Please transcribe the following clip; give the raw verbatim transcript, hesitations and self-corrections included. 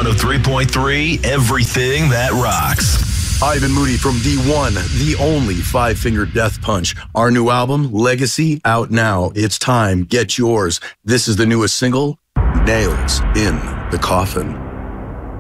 one oh three point three, everything that rocks. Ivan Mooney from the one, the only Five Finger Death Punch. Our new album, Legacy, out now. It's time. Get yours. This is the newest single, Nails in the Coffin.